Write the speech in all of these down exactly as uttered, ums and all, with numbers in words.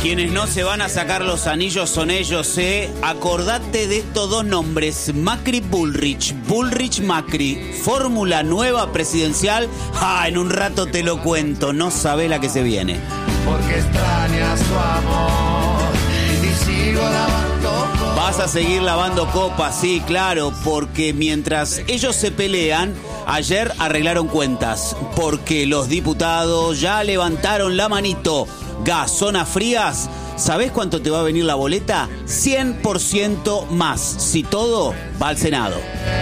Quienes no se van a sacar los anillos son ellos, ¿eh? Acordate de estos dos nombres, Macri-Bullrich, Bullrich-Macri, fórmula nueva presidencial. Ah, en un rato te lo cuento, no sabés la que se viene. Porque extrañas tu amor y sigo lavando copas. Vas a seguir lavando copas, sí, claro, porque mientras ellos se pelean, ayer arreglaron cuentas, porque los diputados ya levantaron la manito. Gas, zonas frías, ¿sabés cuánto te va a venir la boleta? cien por ciento más, si todo va al Senado.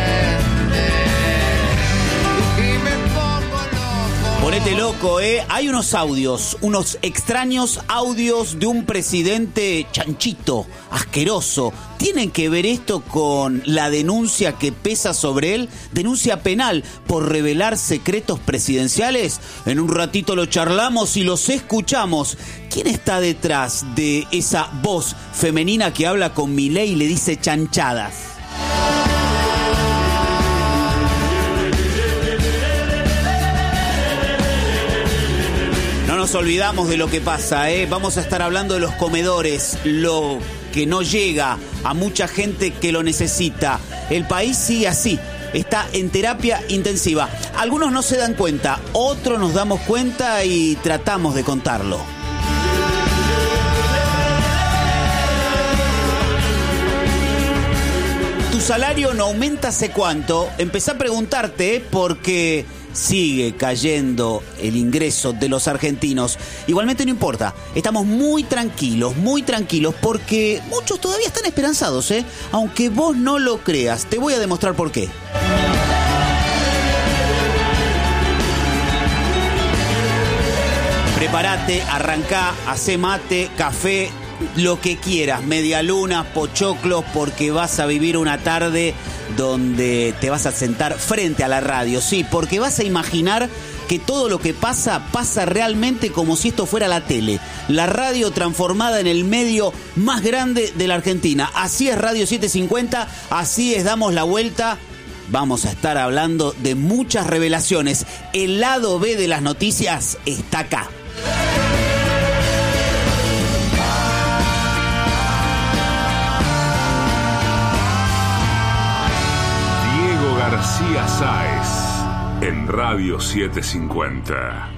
Ponete loco, ¿eh? Hay unos audios, unos extraños audios de un presidente chanchito, asqueroso. ¿Tienen que ver esto con la denuncia que pesa sobre él? Denuncia penal por revelar secretos presidenciales. En un ratito lo charlamos y los escuchamos. ¿Quién está detrás de esa voz femenina que habla con Milei y le dice chanchadas? No nos olvidamos de lo que pasa, ¿eh? Vamos a estar hablando de los comedores, lo que no llega a mucha gente que lo necesita. El país sigue así, está en terapia intensiva. Algunos no se dan cuenta, otros nos damos cuenta y tratamos de contarlo. ¿Tu salario no aumenta hace cuánto? Empecé a preguntarte, ¿eh? Porque sigue cayendo el ingreso de los argentinos. Igualmente no importa, estamos muy tranquilos, muy tranquilos, porque muchos todavía están esperanzados, ¿eh? Aunque vos no lo creas, te voy a demostrar por qué. Prepárate, arrancá, hacé mate, café, lo que quieras, medialunas, pochoclos, porque vas a vivir una tarde donde te vas a sentar frente a la radio, sí, porque vas a imaginar que todo lo que pasa, pasa realmente como si esto fuera la tele. La radio transformada en el medio más grande de la Argentina. Así es Radio setecientos cincuenta, así es Damos la Vuelta. Vamos a estar hablando de muchas revelaciones. El lado B de las noticias está acá. García Sáez en Radio setecientos cincuenta.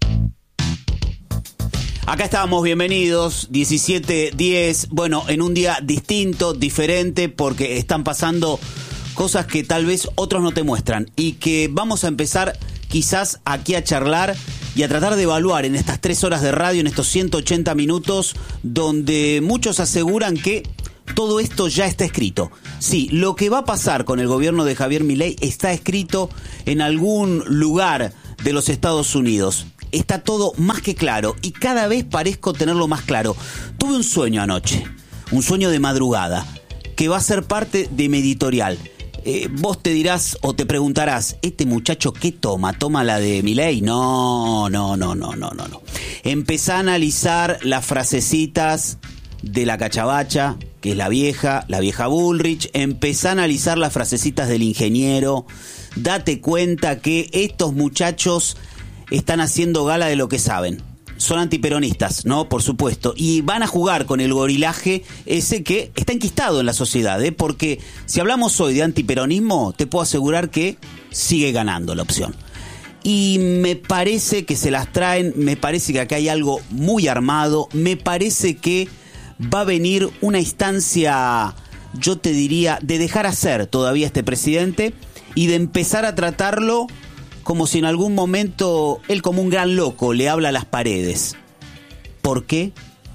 Acá estamos, bienvenidos, diecisiete diez, bueno, en un día distinto, diferente, porque están pasando cosas que tal vez otros no te muestran y que vamos a empezar quizás aquí a charlar y a tratar de evaluar en estas tres horas de radio, en estos ciento ochenta minutos, donde muchos aseguran que todo esto ya está escrito. Sí, lo que va a pasar con el gobierno de Javier Milei está escrito en algún lugar de los Estados Unidos. Está todo más que claro y cada vez parezco tenerlo más claro. Tuve un sueño anoche, un sueño de madrugada, que va a ser parte de mi editorial. Eh, vos te dirás o te preguntarás, ¿este muchacho qué toma? ¿Toma la de Milei? No, no, no, no, no, no, no. Empezá a analizar las frasecitas de la cachabacha, que es la vieja, la vieja Bullrich. Empezá a analizar las frasecitas del ingeniero. Date cuenta que estos muchachos están haciendo gala de lo que saben. Son antiperonistas, ¿no? Por supuesto. Y van a jugar con el gorilaje ese que está enquistado en la sociedad, ¿eh? Porque si hablamos hoy de antiperonismo, te puedo asegurar que sigue ganando la opción. Y me parece que se las traen, me parece que acá hay algo muy armado, me parece que va a venir una instancia, yo te diría, de dejar hacer todavía a este presidente y de empezar a tratarlo como si en algún momento él, como un gran loco, le habla a las paredes. ¿Por qué?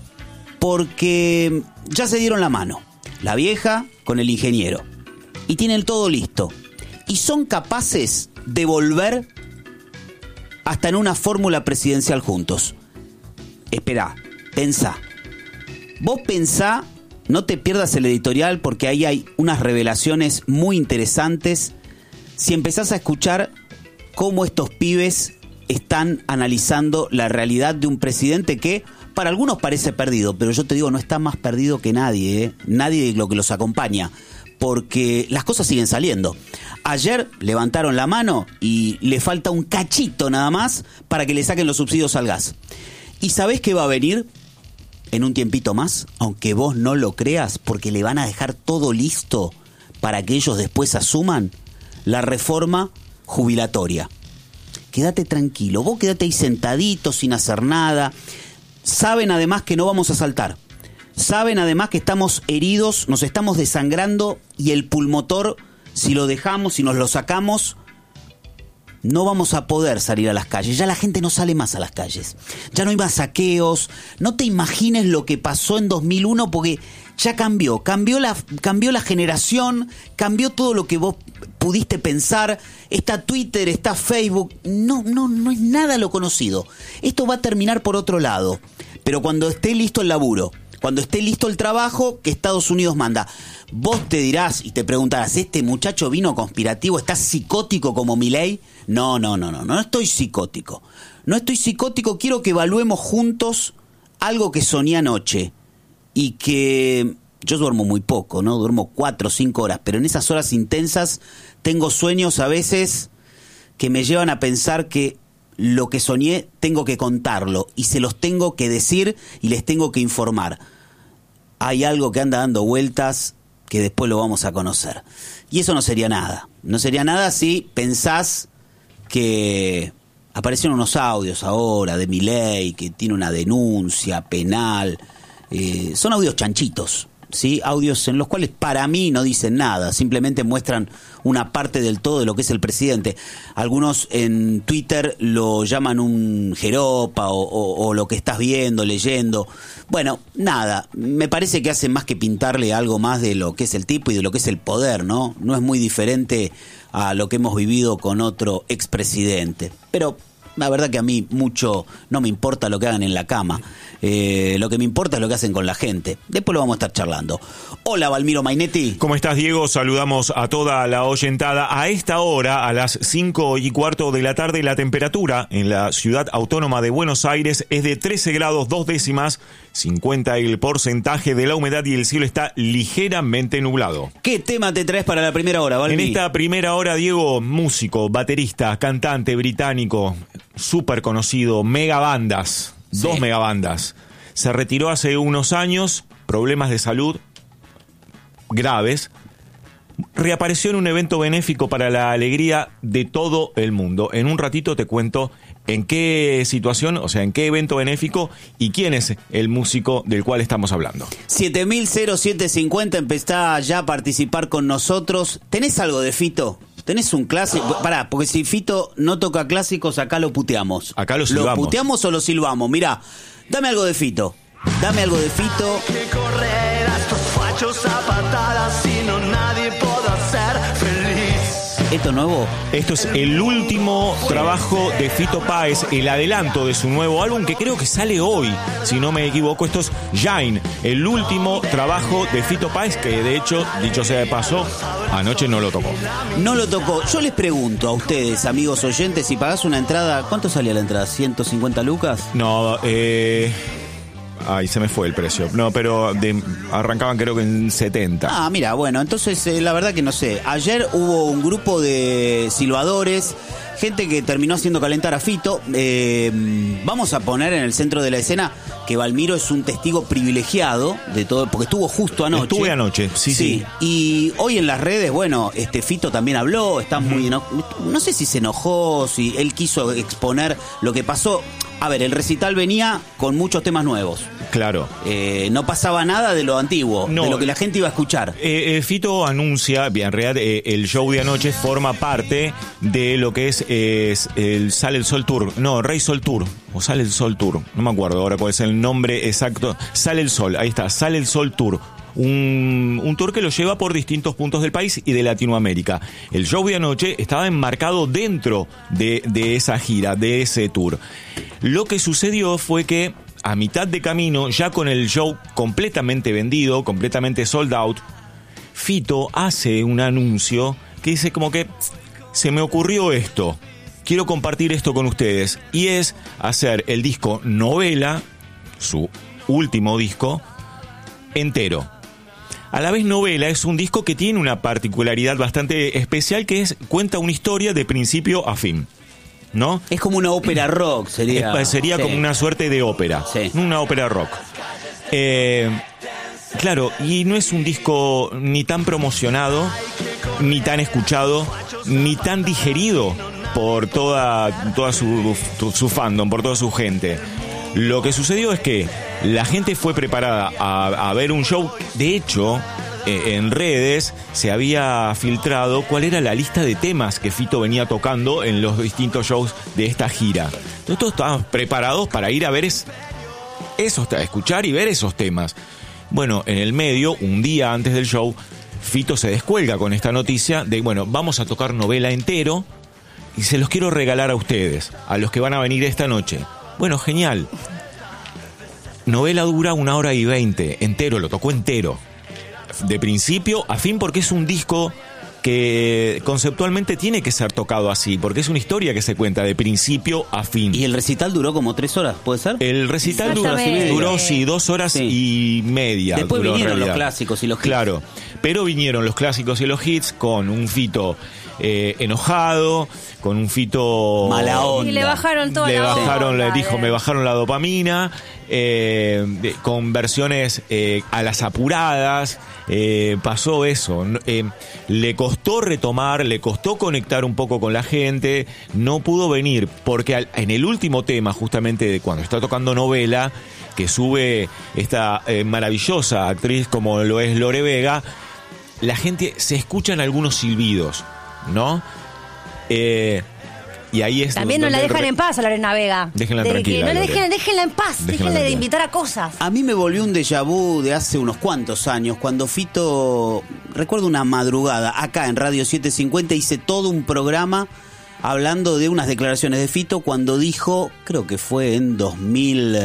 Porque ya se dieron la mano, la vieja con el ingeniero, y tienen todo listo. Y son capaces de volver hasta en una fórmula presidencial juntos. Esperá, pensá. Vos pensá, no te pierdas el editorial porque ahí hay unas revelaciones muy interesantes. Si empezás a escuchar cómo estos pibes están analizando la realidad de un presidente que para algunos parece perdido, pero yo te digo, no está más perdido que nadie, ¿eh? Nadie de lo que los acompaña, porque las cosas siguen saliendo. Ayer levantaron la mano y le falta un cachito nada más para que le saquen los subsidios al gas. ¿Y sabés qué va a venir? en un tiempito más, aunque vos no lo creas, porque le van a dejar todo listo para que ellos después asuman la reforma jubilatoria. Quédate tranquilo, vos quédate ahí sentadito, sin hacer nada. Saben además que no vamos a saltar. Saben además que estamos heridos, nos estamos desangrando y el pulmotor, si lo dejamos, si nos lo sacamos, no vamos a poder salir a las calles. Ya la gente no sale más a las calles. Ya no hay más saqueos. No te imagines lo que pasó en dos mil uno porque ya cambió. Cambió la, cambió la generación, cambió todo lo que vos pudiste pensar. Está Twitter, está Facebook. No, no, no es nada lo conocido. Esto va a terminar por otro lado. Pero cuando esté listo el laburo, cuando esté listo el trabajo que Estados Unidos manda, vos te dirás y te preguntarás, ¿este muchacho vino conspirativo? ¿Está psicótico como Milei? No, no, no, no, no estoy psicótico. No estoy psicótico, quiero que evaluemos juntos algo que soñé anoche y que yo duermo muy poco, ¿no? Duermo cuatro o cinco horas, pero en esas horas intensas tengo sueños a veces que me llevan a pensar que lo que soñé tengo que contarlo y se los tengo que decir y les tengo que informar. Hay algo que anda dando vueltas que después lo vamos a conocer. Y eso no sería nada. No sería nada si pensás que aparecieron unos audios ahora de Milei, que tiene una denuncia penal. Eh, son audios chanchitos, ¿sí? Audios en los cuales para mí no dicen nada, simplemente muestran una parte del todo de lo que es el presidente. Algunos en Twitter lo llaman un jeropa o, o, o lo que estás viendo, leyendo. Bueno, nada, me parece que hacen más que pintarle algo más de lo que es el tipo y de lo que es el poder, ¿no? No es muy diferente a lo que hemos vivido con otro expresidente. Pero la verdad que a mí mucho no me importa lo que hagan en la cama. Eh, lo que me importa es lo que hacen con la gente. Después lo vamos a estar charlando. Hola, Valmiro Mainetti. ¿Cómo estás, Diego? Saludamos a toda la oyentada. A esta hora, a las cinco y cuarto de la tarde, la temperatura en la ciudad autónoma de Buenos Aires es de trece grados dos décimas, cincuenta el porcentaje de la humedad y el cielo está ligeramente nublado. ¿Qué tema te traes para la primera hora, Valmiro? En esta primera hora, Diego, músico, baterista, cantante británico, súper conocido, megabandas. Sí. Dos megabandas. Se retiró hace unos años, problemas de salud graves. Reapareció en un evento benéfico para la alegría de todo el mundo. En un ratito te cuento en qué situación, o sea, en qué evento benéfico y quién es el músico del cual estamos hablando. siete mil siete cincuenta, empezá ya a participar con nosotros. ¿Tenés algo de Fito? ¿Tenés un clásico? Pará, porque si Fito no toca clásicos, acá lo puteamos. Acá lo silbamos. ¿Lo puteamos o lo silbamos? Mirá, dame algo de Fito. Dame algo de Fito. Que correr a estos fachos a patadas, si no nadie podrá ser feliz. ¿Esto es nuevo? Esto es el último trabajo de Fito Páez, el adelanto de su nuevo álbum que creo que sale hoy, si no me equivoco. Esto es Jain, el último trabajo de Fito Páez, que de hecho, dicho sea de paso, anoche no lo tocó. No lo tocó. Yo les pregunto a ustedes, amigos oyentes, si pagás una entrada, ¿cuánto salía la entrada? ¿ciento cincuenta lucas? No, eh... Ay, se me fue el precio. No, pero de, arrancaban creo que en setenta. Ah, mira, bueno, entonces eh, la verdad que no sé. Ayer hubo un grupo de silbadores, gente que terminó haciendo calentar a Fito. Eh, vamos a poner en el centro de la escena que Valmiro es un testigo privilegiado de todo, porque estuvo justo anoche. Estuve anoche, sí, sí. sí. Y hoy en las redes, bueno, este Fito también habló, está uh-huh. muy eno- no sé si se enojó, si él quiso exponer lo que pasó. A ver, el recital venía con muchos temas nuevos. Claro. Eh, no pasaba nada de lo antiguo, no, de lo que la gente iba a escuchar. Eh, eh, Fito anuncia, bien, en realidad eh, el show de anoche forma parte de lo que es, eh, es el Sale el Sol Tour. No, Rey Sol Tour. O Sale el Sol Tour. No me acuerdo ahora cuál es el nombre exacto. Sale el Sol, ahí está, Sale el Sol Tour. Un, un tour que lo lleva por distintos puntos del país y de Latinoamérica. El show de anoche estaba enmarcado dentro de, de esa gira, de ese tour. Lo que sucedió fue que a mitad de camino, ya con el show completamente vendido, completamente sold out, Fito hace un anuncio que dice como que se me ocurrió esto, quiero compartir esto con ustedes, y es hacer el disco Novela, su último disco, entero. A la vez Novela es un disco que tiene una particularidad bastante especial, que es cuenta una historia de principio a fin, ¿no? Es como una ópera rock, sería. Es, sería sí. como una suerte de ópera, sí. una ópera rock. Eh, claro, y no es un disco ni tan promocionado, ni tan escuchado, ni tan digerido por toda, toda su, su fandom, por toda su gente. Lo que sucedió es que la gente fue preparada a, a ver un show. De hecho, eh, en redes se había filtrado cuál era la lista de temas que Fito venía tocando en los distintos shows de esta gira. Entonces todos estábamos preparados para ir a ver es, esos, a escuchar y ver esos temas. Bueno, en el medio, un día antes del show, Fito se descuelga con esta noticia de, bueno, vamos a tocar Novela entero y se los quiero regalar a ustedes, a los que van a venir esta noche. Bueno, genial. Novela dura una hora y veinte, entero, lo tocó entero. De principio a fin, porque es un disco que conceptualmente tiene que ser tocado así, porque es una historia que se cuenta de principio a fin. ¿Y el recital duró como tres horas, puede ser? El recital duró, duró, sí, dos horas sí. y media. Después duró, vinieron los clásicos y los hits. Claro, pero vinieron los clásicos y los hits con un Fito eh, enojado, con un Fito mala onda. Y le bajaron toda le la bajaron, onda, le dijo, eh. me bajaron la dopamina, eh, de, con versiones eh, a las apuradas. Eh, pasó eso, eh, le costó retomar, le costó conectar un poco con la gente, no pudo venir, porque al, en el último tema, justamente de cuando está tocando Novela, que sube esta eh, maravillosa actriz como lo es Lore Vega, la gente se escuchan algunos silbidos, ¿no? Eh, y ahí es también no la dejan re... en paz a Lorena Vega. Déjenla de tranquila. Que no le Lore. dejen, déjenla en paz, Déjenla déjenle de tranquila. invitar a cosas. A mí me volvió un déjà vu de hace unos cuantos años, cuando Fito, recuerdo una madrugada, acá en Radio setecientos cincuenta hice todo un programa hablando de unas declaraciones de Fito cuando dijo, creo que fue en dos mil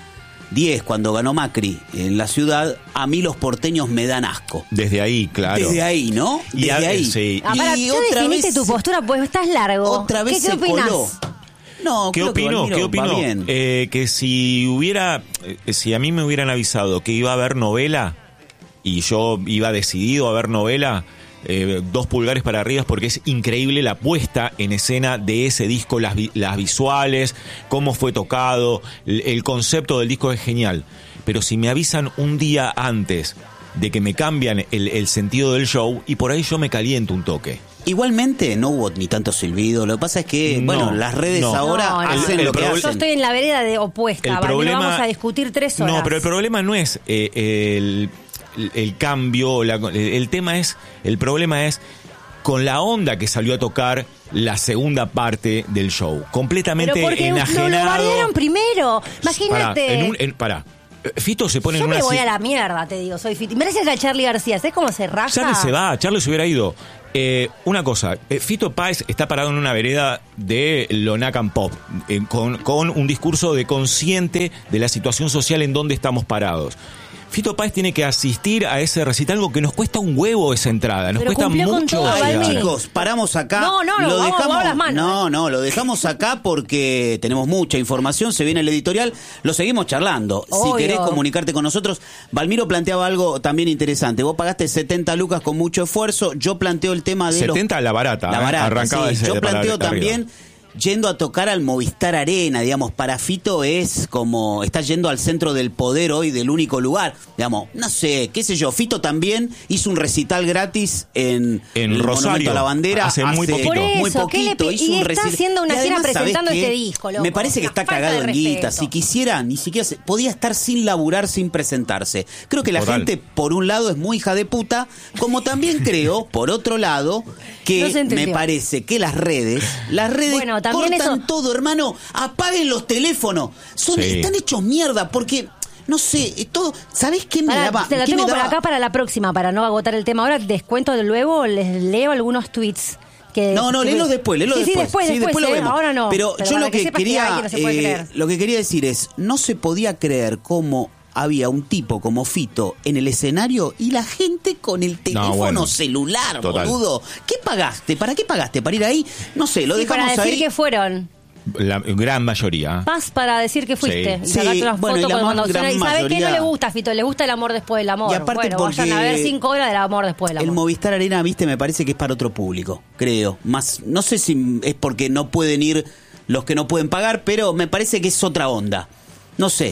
diez, cuando ganó Macri en la ciudad, a mí los porteños me dan asco. Desde ahí, claro. Desde ahí, ¿no? Desde Y a- ahí. sí. Ah, para, Y tú otra definiste vez- tu postura, pues estás largo. Otra vez ¿Qué, qué se opinas? coló. No, ¿Qué creo que opinó? Valmiro ¿Qué va opinó? bien. Eh, que si hubiera, eh, si a mí me hubieran avisado que iba a haber Novela y yo iba decidido a ver Novela, eh, dos pulgares para arriba, porque es increíble la puesta en escena de ese disco, las, vi- las visuales, cómo fue tocado, el, el concepto del disco es genial. Pero si me avisan un día antes de que me cambian el, el sentido del show, y por ahí yo me caliento un toque. Igualmente no hubo ni tanto silbido. Lo que pasa es que, No, bueno, las redes no. ahora No, no. hacen El- lo el que proble- hacen. Yo estoy en la vereda de opuesta, El Valmiro, problema- vamos a discutir tres horas. No, pero el problema no es eh, el, el, el cambio, la- el, el tema es, el problema es con la onda que salió a tocar la segunda parte del show. Completamente Pero porque lo, lo enajenado. bardearon primero. Pará, Imagínate. en un, en- pará. Fito se pone Yo en me una... voy si- a la mierda, te digo, soy Fito. Gracias a Charlie García, ¿sabes cómo se raja? Charlie se va, Charlie se hubiera ido. Eh, una cosa, eh, Fito Páez está parado en una vereda de Lonacan Pop, eh, con, con un discurso de consciente de la situación social en donde estamos parados. Fito Páez tiene que asistir a ese recital, algo que nos cuesta un huevo esa entrada, nos Pero cuesta cumplió con mucho. todo, llegar. Valmi. Chicos, paramos acá. No, no, no, lo vamos, dejamos, vamos las manos, no, eh. no, lo dejamos acá porque tenemos mucha información, se viene el editorial, lo seguimos charlando. Obvio. Si querés comunicarte con nosotros, Valmiro planteaba algo también interesante. Vos pagaste setenta lucas con mucho esfuerzo, yo planteo el tema de setenta los... la barata, La eh, barata, arrancaba sí. ese Yo de para- planteo para arriba. también yendo a tocar al Movistar Arena, digamos, para Fito es como, está yendo al centro del poder hoy, del único lugar, digamos, no sé, qué sé yo, Fito también hizo un recital gratis en, En el Rosario, Monumento a la Bandera hace muy poquito. Por muy eso, ¿qué le poquito, pi- hizo y un está recital. haciendo una Y gira además, ¿sabés presentando qué? este disco, loco. Me parece que Una está falta cagado de en guita, respeto. si quisiera, ni siquiera, se- podía estar sin laburar, sin presentarse. Creo que la Total. gente, por un lado, es muy hija de puta, como también creo, por otro lado, No que se entendió. me parece que las redes, las redes Bueno, también cortan eso- todo, hermano. Apaguen los teléfonos. Son, Sí. Están hechos mierda porque, no sé, eh, todo. ¿Sabés qué me Pará, daba? te la qué me tengo por daba? acá para la próxima, para no agotar el tema ahora. Descuento de luego, les leo algunos tweets. Que, No, no, que- léelos después, léelos sí, sí, después. después, Sí, después, lo eh, vemos. ahora no. Pero, yo para lo que, sepas quería, hay que no se puede eh, creer. lo que quería decir es, no se podía creer cómo había un tipo como Fito en el escenario y la gente con el teléfono bueno. celular, Total. boludo. ¿Qué pagaste? ¿Para qué pagaste? ¿Para ir ahí? No sé, lo Sí, dejamos para decir ahí. que fueron. La gran mayoría. Paz para decir que fuiste. Sí. Y Sí, sacarte una bueno, y foto la cuando más suena. gran ¿Y sabes qué mayoría- no le gusta a Fito? Le gusta el amor después del amor. Y aparte bueno, vayan a porque ver cinco horas del amor después del El amor. Movistar Arena, viste, me parece que es para otro público, creo. Más, no sé si es porque no pueden ir los que no pueden pagar, pero me parece que es otra onda. No sé.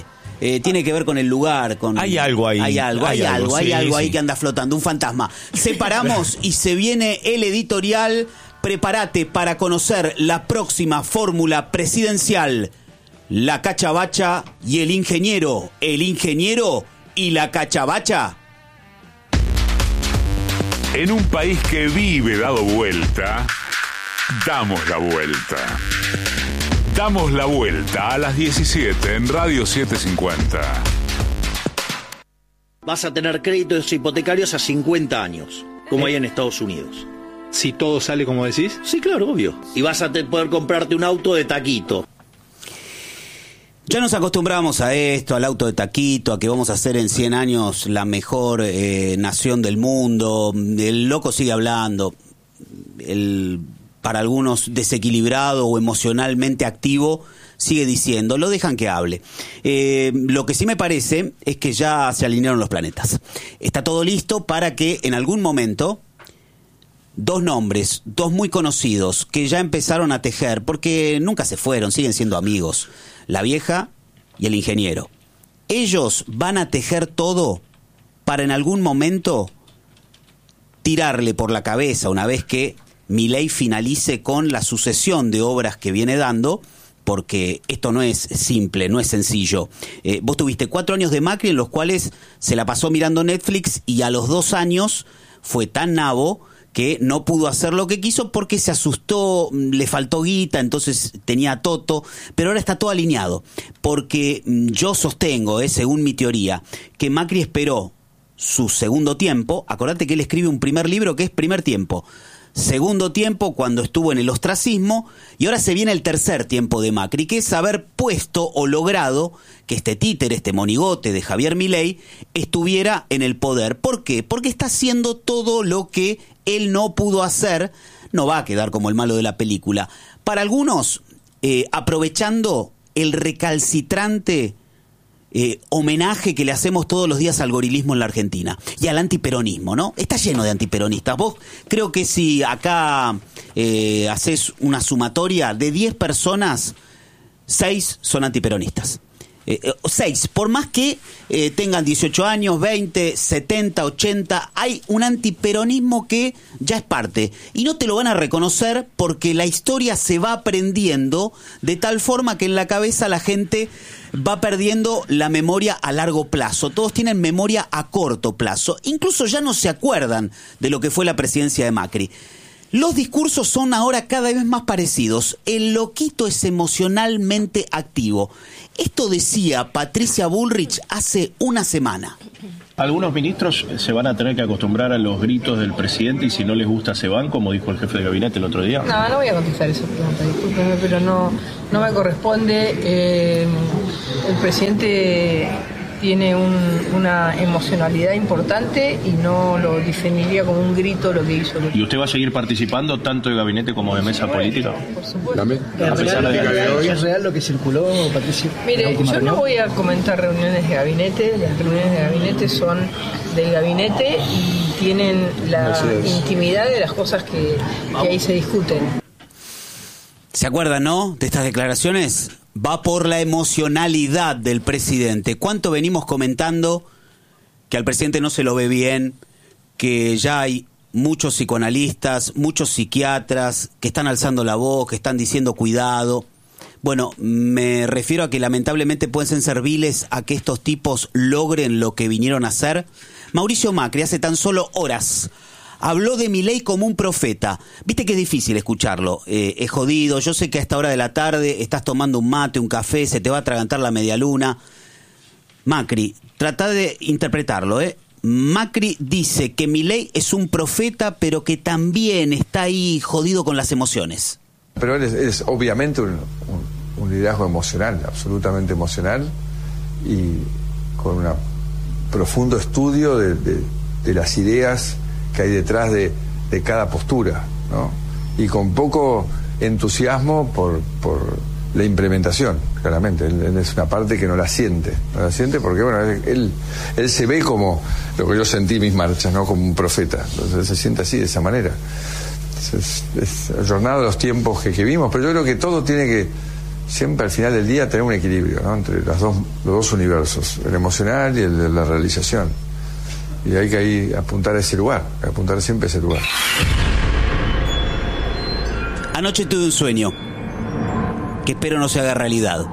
Eh, tiene que ver con el lugar, con... Hay algo ahí. Hay algo, hay, hay algo, algo sí, hay algo sí. ahí que anda flotando, un fantasma. Separamos y se viene el editorial. Prepárate para conocer la próxima fórmula presidencial. La cachabacha y el ingeniero. El ingeniero y la cachabacha. En un país que vive dado vuelta, damos la vuelta. Damos la vuelta a las diecisiete en Radio setecientos cincuenta. Vas a tener créditos hipotecarios a cincuenta años, como ¿Eh? hay en Estados Unidos. Si todo sale como decís. Sí, claro, obvio. Y vas a te- poder comprarte un auto de taquito. Ya nos acostumbramos a esto, al auto de taquito, a que vamos a ser en cien años la mejor eh, nación del mundo. El loco sigue hablando. El... para algunos desequilibrado o emocionalmente activo, sigue diciendo, lo dejan que hable. Eh, lo que sí me parece es que ya se alinearon los planetas. Está todo listo para que en algún momento dos nombres, dos muy conocidos, que ya empezaron a tejer, porque nunca se fueron, siguen siendo amigos, la vieja y el ingeniero. Ellos van a tejer todo para en algún momento tirarle por la cabeza, una vez que Milei finalice con la sucesión de obras que viene dando, porque esto no es simple, no es sencillo. Eh, vos tuviste cuatro años de Macri en los cuales se la pasó mirando Netflix y a los dos años fue tan nabo que no pudo hacer lo que quiso porque se asustó, le faltó guita, entonces tenía toto, pero ahora está todo alineado, porque yo sostengo, eh, según mi teoría, que Macri esperó su segundo tiempo. Acordate que él escribe un primer libro que es Primer Tiempo, segundo tiempo cuando estuvo en el ostracismo, y ahora se viene el tercer tiempo de Macri, que es haber puesto o logrado que este títere, este monigote de Javier Milei estuviera en el poder. ¿Por qué? Porque está haciendo todo lo que él no pudo hacer. No va a quedar como el malo de la película. Para algunos, eh, aprovechando el recalcitrante Eh, homenaje que le hacemos todos los días al gorilismo en la Argentina y al antiperonismo, ¿no? Está lleno de antiperonistas. Vos creo que si acá eh, haces una sumatoria de diez personas, seis son antiperonistas. Eh, eh, seis, por más que eh, tengan dieciocho años, veinte, setenta, ochenta, hay un antiperonismo que ya es parte y no te lo van a reconocer porque la historia se va aprendiendo de tal forma que en la cabeza la gente va perdiendo la memoria a largo plazo. Todos tienen memoria a corto plazo. Incluso ya no se acuerdan de lo que fue la presidencia de Macri. Los discursos son ahora cada vez más parecidos. El loquito es emocionalmente activo. Esto decía Patricia Bullrich hace una semana. Algunos ministros se van a tener que acostumbrar a los gritos del presidente y si no les gusta se van, como dijo el jefe de gabinete el otro día. No, no voy a contestar esa pregunta, discúlpeme, pero no, no me corresponde. Eh, el presidente tiene un, una emocionalidad importante y no lo definiría como un grito lo que hizo. ¿Y usted va a seguir participando tanto de gabinete como de mesa política? Por supuesto. A pesar de... ¿Es real lo que circuló, Patricia? Mire, yo no voy a comentar reuniones de gabinete. Las reuniones de gabinete son del gabinete y tienen la intimidad de las cosas que, que ahí se discuten. ¿Se acuerdan, no? De estas declaraciones. Va por la emocionalidad del presidente. ¿Cuánto venimos comentando que al presidente no se lo ve bien, que ya hay muchos psicoanalistas, muchos psiquiatras que están alzando la voz, que están diciendo cuidado? Bueno, me refiero a que lamentablemente pueden ser serviles a que estos tipos logren lo que vinieron a hacer. Mauricio Macri hace tan solo horas habló de Milei como un profeta. Viste que es difícil escucharlo, eh, es jodido. Yo sé que a esta hora de la tarde estás tomando un mate, un café, se te va a atragantar la media luna. Macri, trata de interpretarlo, ¿eh? Macri dice que Milei es un profeta, pero que también está ahí jodido con las emociones. Pero él es, él es obviamente un, un, un liderazgo emocional, absolutamente emocional, y con un profundo estudio de, de, de las ideas que hay detrás de, de cada postura, ¿no? Y con poco entusiasmo por, por la implementación, claramente. Él, él es una parte que no la siente, no la siente porque, bueno, él, él se ve como lo que yo sentí en mis marchas, ¿no? Como un profeta. Entonces él se siente así, de esa manera. Es, es, es jornada de los tiempos que, que vimos, pero yo creo que todo tiene que siempre al final del día tener un equilibrio, ¿no? Entre las dos, los dos universos, el emocional y el de la realización. Y hay que ahí apuntar a ese lugar, apuntar siempre a ese lugar. Anoche tuve un sueño que espero no se haga realidad.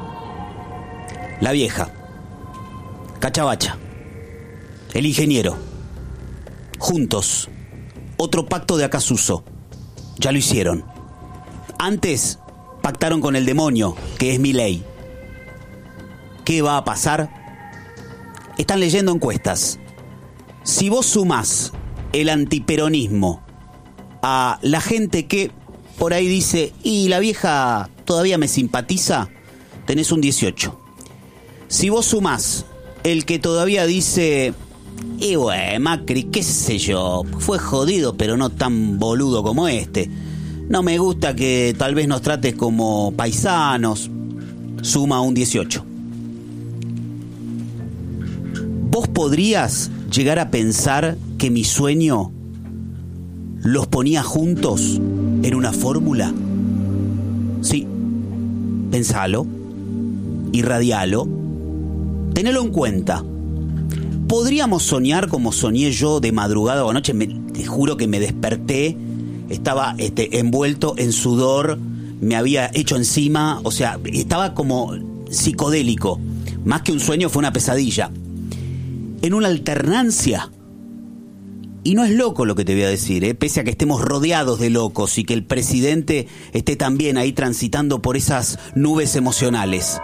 La vieja, Cachabacha, el ingeniero, juntos, otro pacto de Acasuso. Ya lo hicieron. Antes pactaron con el demonio, que es Milei. ¿Qué va a pasar? Están leyendo encuestas. Si vos sumás el antiperonismo a la gente que por ahí dice, y la vieja todavía me simpatiza, tenés un dieciocho. Si vos sumás el que todavía dice, y bueno, Macri, qué sé yo, fue jodido, pero no tan boludo como este. No me gusta que tal vez nos trates como paisanos. Suma un dieciocho. ¿Vos podrías llegar a pensar que mi sueño los ponía juntos en una fórmula? Sí. Pensalo. Irradialo. Tenelo en cuenta. ¿Podríamos soñar como soñé yo de madrugada o anoche? Me, te juro que me desperté, estaba este, envuelto en sudor, me había hecho encima, o sea, estaba como psicodélico. Más que un sueño, fue una pesadilla. En una alternancia. Y no es loco lo que te voy a decir, ¿eh? Pese a que estemos rodeados de locos y que el presidente esté también ahí transitando por esas nubes emocionales.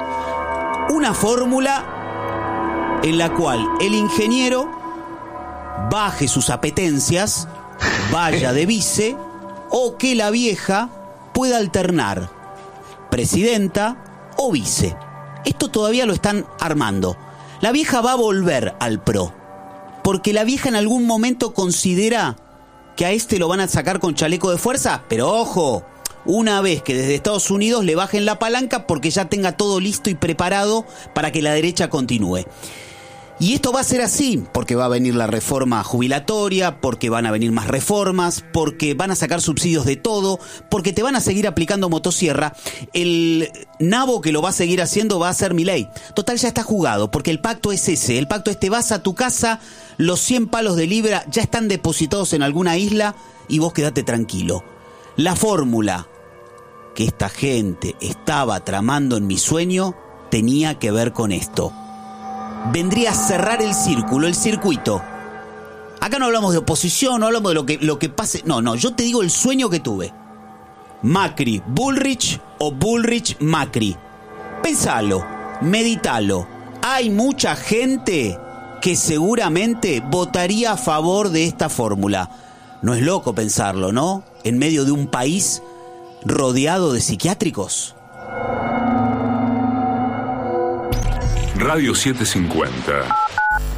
Una fórmula en la cual el ingeniero baje sus apetencias, vaya de vice, o que la vieja pueda alternar presidenta o vice. Esto todavía lo están armando. La vieja va a volver al PRO, porque la vieja en algún momento considera que a este lo van a sacar con chaleco de fuerza, pero ojo, una vez que desde Estados Unidos le bajen la palanca porque ya tenga todo listo y preparado para que la derecha continúe. Y esto va a ser así, porque va a venir la reforma jubilatoria, porque van a venir más reformas, porque van a sacar subsidios de todo, porque te van a seguir aplicando motosierra. El nabo que lo va a seguir haciendo va a ser Milei. Total, ya está jugado, porque el pacto es ese. El pacto es: te vas a tu casa, los cien palos de libra ya están depositados en alguna isla y vos quedate tranquilo. La fórmula que esta gente estaba tramando en mi sueño tenía que ver con esto. Vendría a cerrar el círculo, el circuito. Acá no hablamos de oposición, no hablamos de lo que, lo que pase. No, no, yo te digo el sueño que tuve. Macri, Bullrich o Bullrich, Macri. Pensalo, meditalo. Hay mucha gente que seguramente votaría a favor de esta fórmula. No es loco pensarlo, ¿no? En medio de un país rodeado de psiquiátricos. Radio setecientos cincuenta.